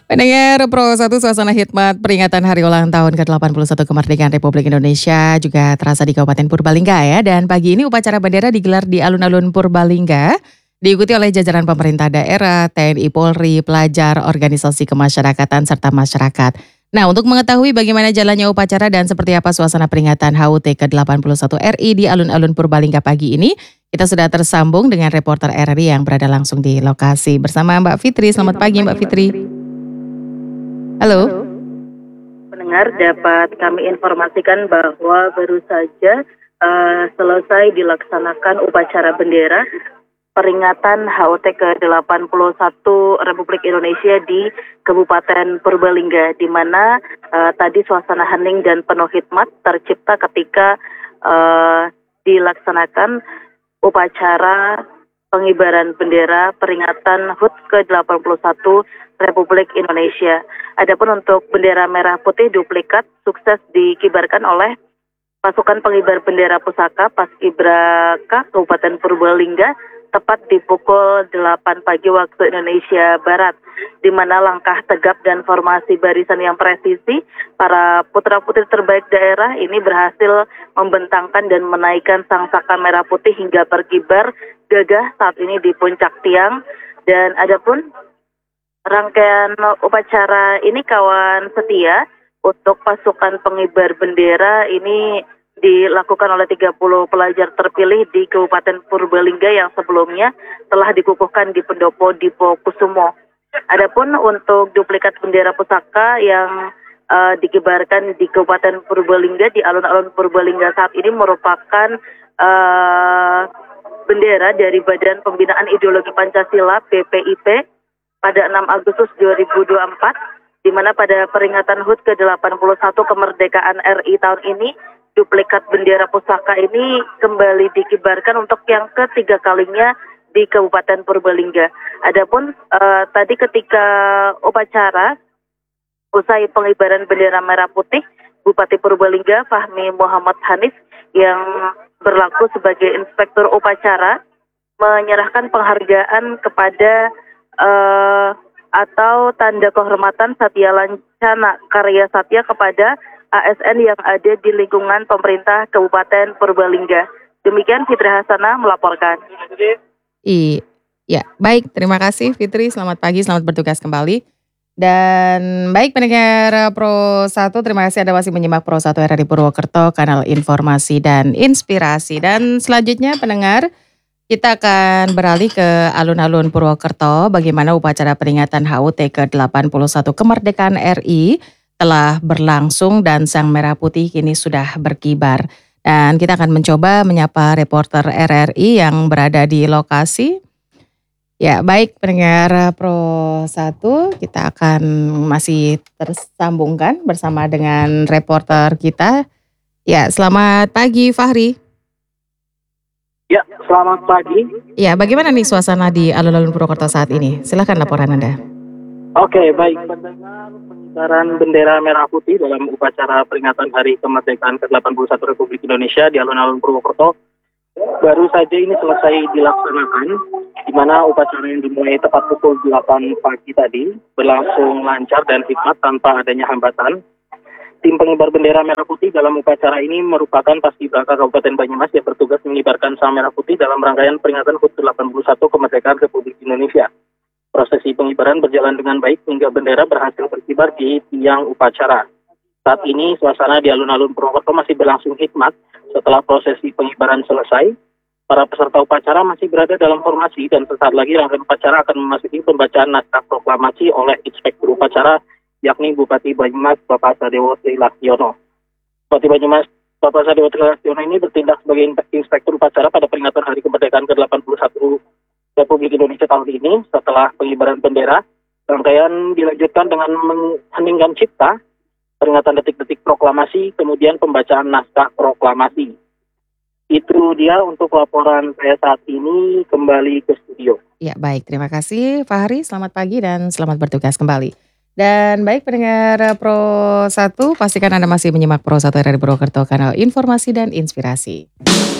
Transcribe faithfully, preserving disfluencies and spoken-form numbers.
Pendengar Pro satu, suasana hikmat peringatan hari ulang tahun ke delapan puluh satu kemerdekaan Republik Indonesia juga terasa di Kabupaten Purbalingga ya. Dan pagi ini upacara bendera digelar di alun-alun Purbalingga, diikuti oleh jajaran pemerintah daerah, T N I Polri, pelajar, organisasi kemasyarakatan, serta masyarakat. Nah, untuk mengetahui bagaimana jalannya upacara dan seperti apa suasana peringatan H U T ke delapan puluh satu R I di alun-alun Purbalingga pagi ini, kita sudah tersambung dengan reporter R R I yang berada langsung di lokasi bersama Mbak Fitri. Selamat pagi Mbak Fitri. Halo. Halo. Pendengar, dapat kami informasikan bahwa baru saja uh, selesai dilaksanakan upacara bendera peringatan H U T ke delapan puluh satu Republik Indonesia di Kabupaten Purbalingga, di mana uh, tadi suasana hening dan penuh hikmat tercipta ketika uh, dilaksanakan upacara pengibaran bendera peringatan H U T ke delapan puluh satu Republik Indonesia. Adapun untuk bendera merah putih duplikat sukses dikibarkan oleh pasukan pengibar bendera pusaka Paskibraka Kabupaten Purbalingga tepat di pukul delapan pagi waktu Indonesia Barat, di mana langkah tegap dan formasi barisan yang presisi para putra-putri terbaik daerah ini berhasil membentangkan dan menaikkan sangsaka merah putih hingga berkibar gagah saat ini di puncak tiang. Dan adapun rangkaian upacara ini kawan setia untuk pasukan pengibar bendera ini dilakukan oleh tiga puluh pelajar terpilih di Kabupaten Purbalingga yang sebelumnya telah dikukuhkan di pendopo Dipo Kusumo. Adapun untuk duplikat bendera pusaka yang uh, dikibarkan di Kabupaten Purbalingga di alun-alun Purbalingga saat ini merupakan uh, bendera dari Badan Pembinaan Ideologi Pancasila B P I P pada enam Agustus dua ribu dua puluh empat, di mana pada peringatan H U T ke delapan puluh satu kemerdekaan R I tahun ini, duplikat bendera pusaka ini kembali dikibarkan untuk yang ketiga kalinya di Kabupaten Purbalingga. Adapun uh, tadi ketika upacara usai pengibaran bendera merah putih, Bupati Purbalingga Fahmi Muhammad Hanif yang berlaku sebagai inspektur upacara menyerahkan penghargaan kepada Uh, atau tanda kehormatan Satya Lancana Karya Satya kepada A S N yang ada di lingkungan pemerintah Kabupaten Purbalingga. Demikian Fitri Hasanah melaporkan. Iya, baik, terima kasih Fitri. Selamat pagi, selamat bertugas kembali. Dan baik pendengar Pro satu, terima kasih Anda masih menyimak Pro satu R R I Purwokerto, kanal informasi dan inspirasi. Dan selanjutnya pendengar, kita akan beralih ke alun-alun Purwokerto, bagaimana upacara peringatan H U T ke delapan puluh satu kemerdekaan R I telah berlangsung dan sang merah putih kini sudah berkibar. Dan kita akan mencoba menyapa reporter R R I yang berada di lokasi. Ya, baik pendengar Pro satu, kita akan masih tersambungkan bersama dengan reporter kita. Ya, selamat pagi Fahri. Ya, selamat pagi. Ya, bagaimana nih suasana di alun-alun Purwokerto saat ini? Silakan laporan Anda. Oke, baik. Pendengar, pengibaran bendera merah putih dalam upacara peringatan Hari Kemerdekaan ke delapan puluh satu Republik Indonesia di alun-alun Purwokerto baru saja ini selesai dilaksanakan, di mana upacara yang dimulai tepat pukul delapan pagi tadi berlangsung lancar dan hikmat tanpa adanya hambatan. Tim pengibar bendera merah putih dalam upacara ini merupakan Paskibraka Kabupaten Banyumas yang bertugas mengibarkan sang merah putih dalam rangkaian peringatan H U T delapan puluh satu kemerdekaan Republik Indonesia. Prosesi pengibaran berjalan dengan baik hingga bendera berhasil berkibar di tiang upacara. Saat ini suasana di alun-alun Purwokerto masih berlangsung hikmat. Setelah prosesi pengibaran selesai, para peserta upacara masih berada dalam formasi dan sesaat lagi rangkaian upacara akan memasuki pembacaan naskah proklamasi oleh inspektur upacara yakni Bupati Banyumas Bapak Sadewo Trilaksiono. Bupati Banyumas Bapak Sadewo Trilaksiono ini bertindak sebagai inspektur upacara pada peringatan Hari Kemerdekaan ke delapan puluh satu Republik Indonesia tahun ini. Setelah pengibaran bendera, rangkaian dilanjutkan dengan mengheningkan cipta, peringatan detik-detik proklamasi, kemudian pembacaan naskah proklamasi. Itu dia untuk laporan saya saat ini, kembali ke studio. Ya, baik, terima kasih Fahri. Selamat pagi dan selamat bertugas kembali. Dan baik pendengar Pro satu, pastikan Anda masih menyimak Pro satu R R I Purwokerto, kanal informasi dan inspirasi.